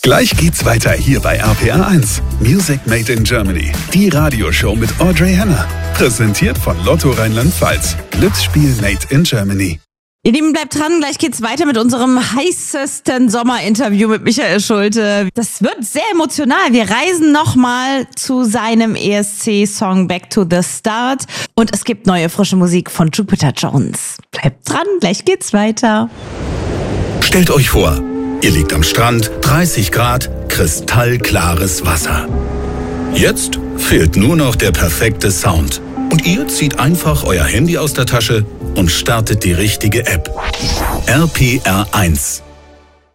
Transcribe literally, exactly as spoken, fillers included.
Gleich geht's weiter hier bei R P R eins. Music Made in Germany. Die Radioshow mit Audrey Henner. Präsentiert von Lotto Rheinland-Pfalz. Glücksspiel Made in Germany. Ihr Lieben, bleibt dran. Gleich geht's weiter mit unserem heißesten Sommerinterview mit Michael Schulte. Das wird sehr emotional. Wir reisen nochmal zu seinem E S C-Song Back to the Start. Und es gibt neue, frische Musik von Jupiter Jones. Bleibt dran, gleich geht's weiter. Stellt euch vor, ihr liegt am Strand, dreißig Grad, kristallklares Wasser. Jetzt fehlt nur noch der perfekte Sound. Und ihr zieht einfach euer Handy aus der Tasche und startet die richtige App. R P R eins.